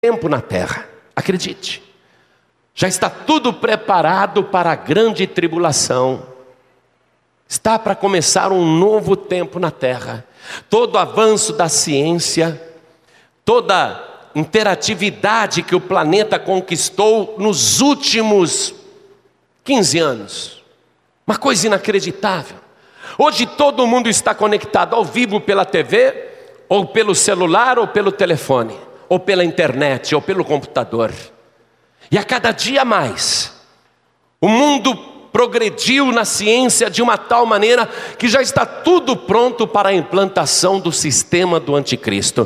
tempo na terra, acredite. Já está tudo preparado para a grande tribulação. Está para começar um novo tempo na terra. Todo avanço da ciência, toda interatividade que o planeta conquistou nos últimos 15 anos. Uma coisa inacreditável. Hoje todo mundo está conectado ao vivo pela TV, ou pelo celular, ou pelo telefone, ou pela internet, ou pelo computador. E a cada dia mais, o mundo progrediu na ciência de uma tal maneira que já está tudo pronto para a implantação do sistema do anticristo.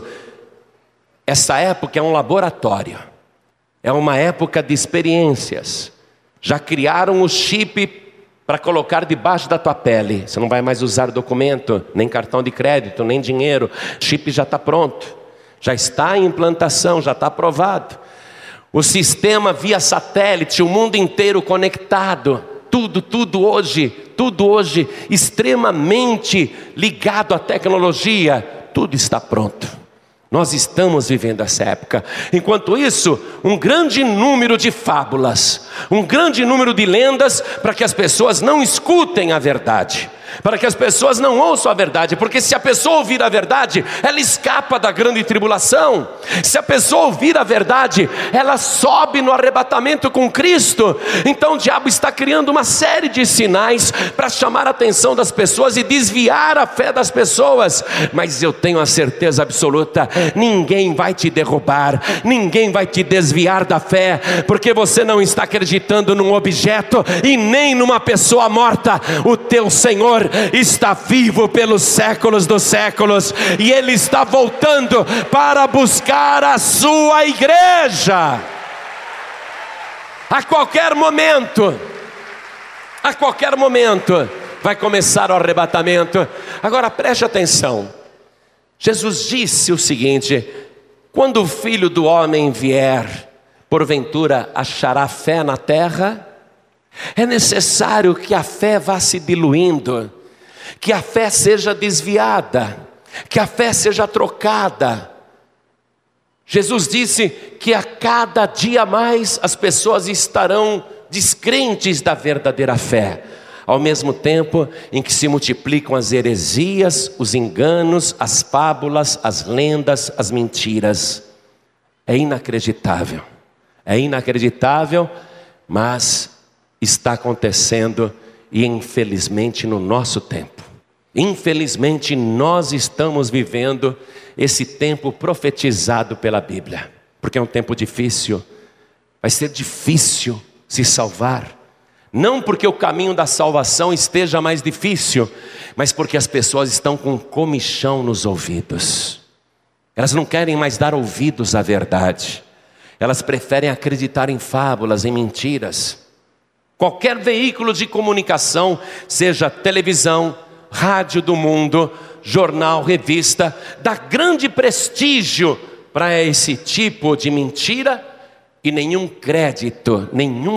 Essa época é um laboratório, é uma época de experiências. Já criaram o chip para colocar debaixo da tua pele. Você não vai mais usar documento, nem cartão de crédito, nem dinheiro. O chip já está pronto, já está em implantação, já está aprovado. O sistema via satélite, o mundo inteiro conectado. Tudo hoje extremamente ligado à tecnologia. Tudo está pronto. Nós estamos vivendo essa época. Enquanto isso, um grande número de fábulas, um grande número de lendas para que as pessoas não escutem a verdade, para que as pessoas não ouçam a verdade, porque se a pessoa ouvir a verdade, ela escapa da grande tribulação. Se a pessoa ouvir a verdade, ela sobe no arrebatamento com Cristo. Então o diabo está criando uma série de sinais para chamar a atenção das pessoas e desviar a fé das pessoas. Mas eu tenho a certeza absoluta, ninguém vai te derrubar, ninguém vai te desviar da fé, porque você não está acreditando num objeto e nem numa pessoa morta. O teu Senhor está vivo pelos séculos dos séculos, e Ele está voltando para buscar a sua igreja. A qualquer momento vai começar o arrebatamento. Agora preste atenção, Jesus disse o seguinte: quando o Filho do Homem vier, porventura achará fé na terra? É necessário que a fé vá se diluindo, que a fé seja desviada, que a fé seja trocada. Jesus disse que a cada dia mais as pessoas estarão descrentes da verdadeira fé, ao mesmo tempo em que se multiplicam as heresias, os enganos, as fábulas, as lendas, as mentiras. É inacreditável, mas está acontecendo, e infelizmente no nosso tempo. Infelizmente nós estamos vivendo esse tempo profetizado pela Bíblia, porque é um tempo difícil. Vai ser difícil se salvar, não porque o caminho da salvação esteja mais difícil, mas porque as pessoas estão com comichão nos ouvidos. Elas não querem mais dar ouvidos à verdade, elas preferem acreditar em fábulas, em mentiras. Qualquer veículo de comunicação, seja televisão, rádio do mundo, jornal, revista, dá grande prestígio para esse tipo de mentira e nenhum crédito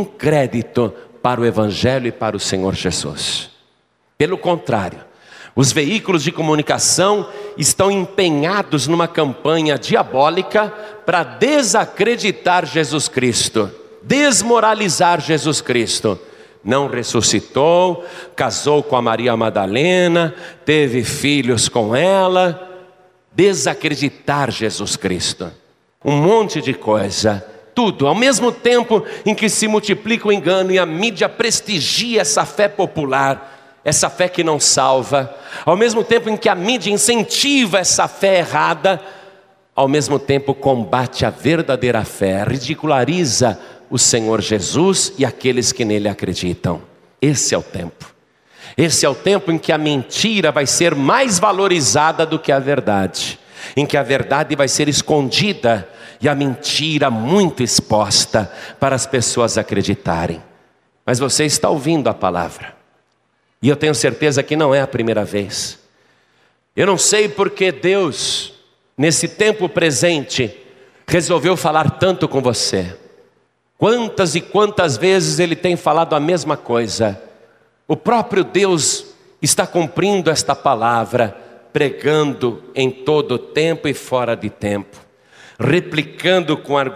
para o Evangelho e para o Senhor Jesus. Pelo contrário, os veículos de comunicação estão empenhados numa campanha diabólica para desacreditar Jesus Cristo, desmoralizar Jesus Cristo. Não ressuscitou, casou com a Maria Madalena, teve filhos com ela. Desacreditar Jesus Cristo, um monte de coisa, tudo, ao mesmo tempo em que se multiplica o engano e a mídia prestigia essa fé popular, essa fé que não salva, ao mesmo tempo em que a mídia incentiva essa fé errada, ao mesmo tempo combate a verdadeira fé, ridiculariza o Senhor Jesus e aqueles que nele acreditam. Esse é o tempo. Esse é o tempo em que a mentira vai ser mais valorizada do que a verdade, em que a verdade vai ser escondida e a mentira muito exposta para as pessoas acreditarem. Mas você está ouvindo a palavra, e eu tenho certeza que não é a primeira vez. Eu não sei porque Deus, nesse tempo presente, resolveu falar tanto com você. Quantas e quantas vezes Ele tem falado a mesma coisa. O próprio Deus está cumprindo esta palavra, pregando em todo tempo e fora de tempo. replicando com